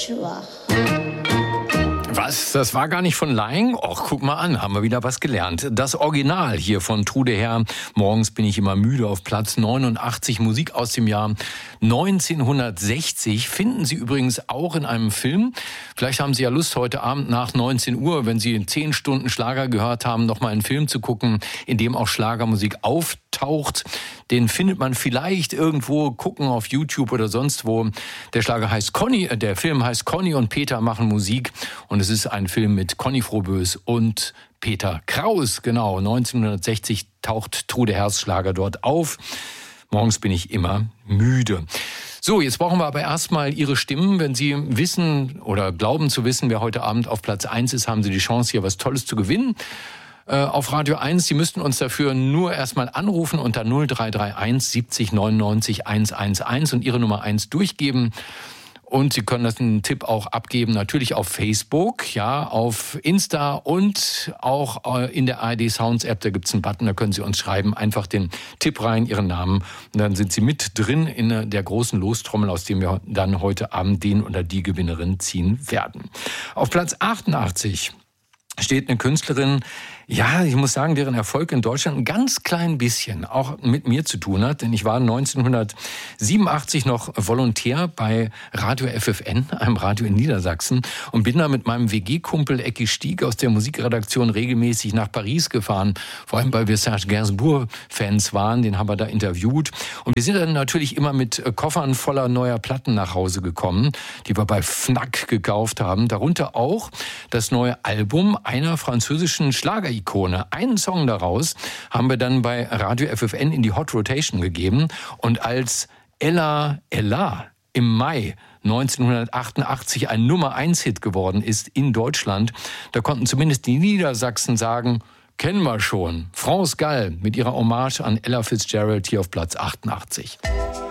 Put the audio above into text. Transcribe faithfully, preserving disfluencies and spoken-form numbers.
schwach. Was? Das war gar nicht von Laing? Och, guck mal an, haben wir wieder was gelernt. Das Original hier von Trude Herr. Morgens bin ich immer müde auf Platz neunundachtzig. Musik aus dem Jahr neunzehnhundertsechzig. Finden Sie übrigens auch in einem Film. Vielleicht haben Sie ja Lust, heute Abend nach neunzehn Uhr, wenn Sie zehn Stunden Schlager gehört haben, noch mal einen Film zu gucken, in dem auch Schlagermusik auftaucht. Den findet man vielleicht irgendwo, gucken auf YouTube oder sonst wo. Der Schlager heißt Conny, äh, der Film heißt Conny und Peter machen Musik. Und es ist ein Film mit Conny Froboess und Peter Kraus. Genau, neunzehnhundertsechzig taucht Trude Herrs Schlager dort auf. Morgens bin ich immer müde. So, jetzt brauchen wir aber erstmal Ihre Stimmen. Wenn Sie wissen oder glauben zu wissen, wer heute Abend auf Platz eins ist, haben Sie die Chance, hier was Tolles zu gewinnen. Äh, auf Radio eins. Sie müssten uns dafür nur erstmal anrufen unter null drei drei eins siebzig neunundneunzig hundertelf und Ihre Nummer eins durchgeben. Und Sie können das einen Tipp auch abgeben, natürlich auf Facebook, ja, auf Insta und auch in der A R D Sounds App. Da gibt's einen Button, da können Sie uns schreiben, einfach den Tipp rein, Ihren Namen. Und dann sind Sie mit drin in der großen Lostrommel, aus dem wir dann heute Abend den oder die Gewinnerin ziehen werden. Auf Platz achtundachtzig steht eine Künstlerin, ja, ich muss sagen, deren Erfolg in Deutschland ein ganz klein bisschen auch mit mir zu tun hat. Denn ich war neunzehnhundertsiebenundachtzig noch Volontär bei Radio F F N, einem Radio in Niedersachsen, und bin da mit meinem W G-Kumpel Ecki Stieg aus der Musikredaktion regelmäßig nach Paris gefahren. Vor allem, weil wir Serge Gainsbourg-Fans waren, den haben wir da interviewt. Und wir sind dann natürlich immer mit Koffern voller neuer Platten nach Hause gekommen, die wir bei Fnac gekauft haben. Darunter auch das neue Album einer französischen Schlager Ikone. Einen Song daraus haben wir dann bei Radio F F N in die Hot Rotation gegeben. Und als Ella Ella im Mai neunzehnhundertachtundachtzig ein Nummer eins Hit geworden ist in Deutschland, da konnten zumindest die Niedersachsen sagen, kennen wir schon. France Gall mit ihrer Hommage an Ella Fitzgerald hier auf Platz achtundachtzig.